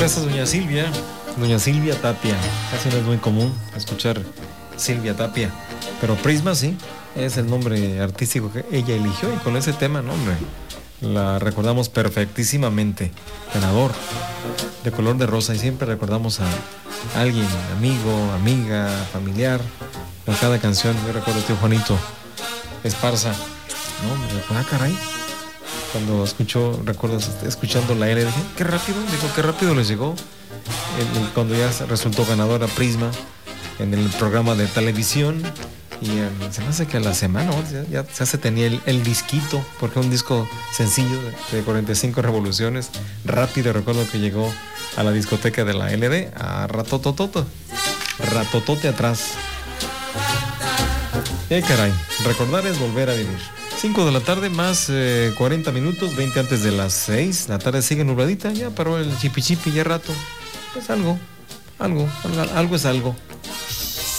Gracias, doña Silvia Tapia. Casi no es muy común escuchar Silvia Tapia, pero Prisma sí, es el nombre artístico que ella eligió, y con ese tema, no, hombre, la recordamos perfectísimamente. Ganador de Color de Rosa, y siempre recordamos a alguien, amigo, amiga, familiar, con cada canción. Yo recuerdo a tío Juanito Esparza, no, hombre, caray. Cuando recuerdo escuchando la L, dije, qué rápido les llegó. Cuando ya resultó ganadora Prisma en el programa de televisión, y se me hace que a la semana ya se tenía el disquito, porque un disco sencillo de 45 revoluciones, rápido. Recuerdo que llegó a la discoteca de la LD a ratotote atrás. Caray, recordar es volver a vivir. 5 de la tarde más 40 minutos, 20 antes de las 6. La tarde sigue nubladita, ya paró el chipi ya rato. Pues algo es algo.